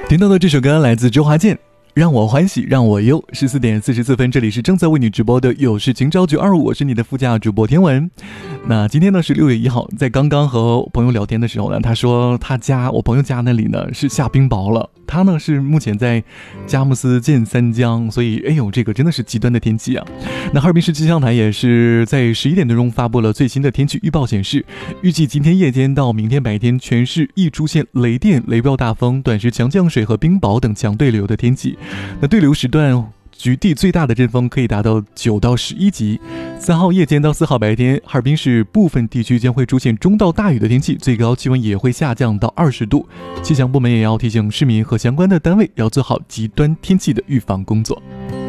听到的这首歌来自周华健，让我欢喜让我忧。14点44分，这里是正在为你直播的有事情找925，我是你的副驾主播天文。那今天呢是6月1号，在刚刚和朋友聊天的时候呢，他说我朋友家那里呢是下冰雹了。他呢是目前在佳木斯建三江，所以这个真的是极端的天气啊。那哈尔滨市气象台也是在11点多钟发布了最新的天气预报，显示预计今天夜间到明天白天全市易出现雷电、雷暴大风、短时强降水和冰雹等强对流的天气。那对流时段局地最大的阵风可以达到9到11级。3号夜间到4号白天，哈尔滨市部分地区将会出现中到大雨的天气，最高气温也会下降到20度。气象部门也要提醒市民和相关的单位要做好极端天气的预防工作。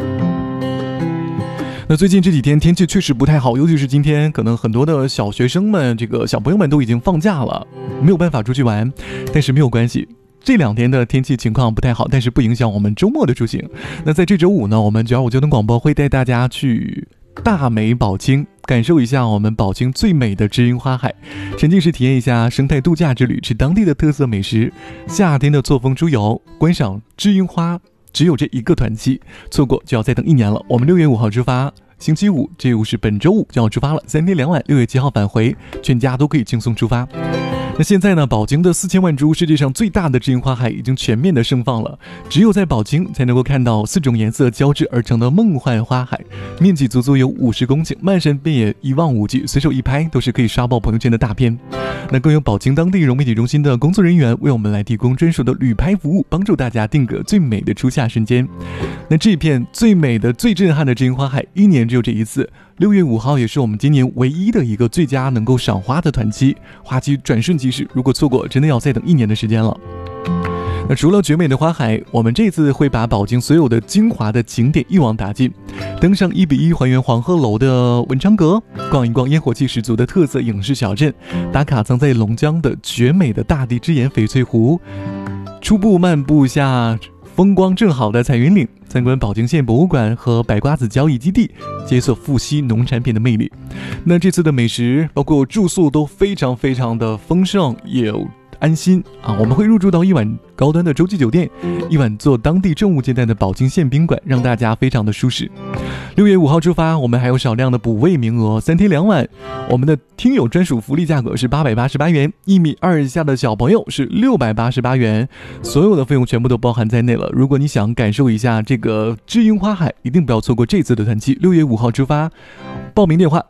那最近这几天天气确实不太好，尤其是今天，可能很多的小学生们、小朋友们都已经放假了，没有办法出去玩，但是没有关系。这2天的天气情况不太好，但是不影响我们周末的出行。那在这周5呢，我们925交通广播会带大家去大美宝清，感受一下我们宝清最美的知音花海，沉浸式体验一下生态度假之旅，吃当地的特色美食，夏天的错峰出游，观赏知音花，只有这一个团期，错过就要再等1年了。我们6月5号出发，星期五，这又是本周5就要出发了，3天2晚，6月7号返回，全家都可以轻松出发。那现在呢，宝清的4000万株世界上最大的知音花海已经全面的盛放了，只有在宝清才能够看到4种颜色交织而成的梦幻花海，面积足足有50公顷，漫山遍野一望无际，随手一拍都是可以刷爆朋友圈的大片。那更有宝清当地融媒体中心的工作人员为我们来提供专属的旅拍服务，帮助大家定格最美的初夏瞬间。那这片最美的最震撼的知音花海1年只有这一次，6月5号也是我们今年唯一的一个最佳能够赏花的团期，花期转瞬即逝，如果错过真的要再等1年的时间了。那除了绝美的花海，我们这次会把宝清所有的精华的景点一网打尽，登上1比1还原黄鹤楼的文昌阁，逛一逛烟火气十足的特色影视小镇，打卡藏在龙江的绝美的大地之眼翡翠湖，初步漫步下风光正好的彩云岭，参观宝清县博物馆和白瓜子交易基地，解锁富硒农产品的魅力。那这次的美食包括住宿都非常非常的丰盛，也有安心啊！我们会入住到1晚高端的洲际酒店，1晚做当地政务接待的宝清县宾馆，让大家非常的舒适。6月5号出发，我们还有少量的补位名额，3天2晚，我们的听友专属福利价格是888元，1米2以下的小朋友是688元，所有的费用全部都包含在内了。如果你想感受一下这个知音花海，一定不要错过这次的团期。6月5号出发，报名电话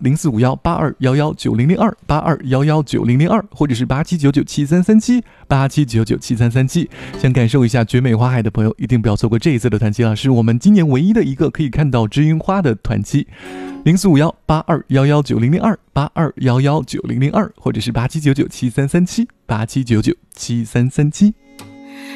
045182119002，82119002，或者是87997337，87997337。想感受一下绝美花海的朋友，一定不要错过这一次的团期了，是我们今年唯一的一个可以看到知音花的团期。045182119002，82119002，或者是87997337，87997337。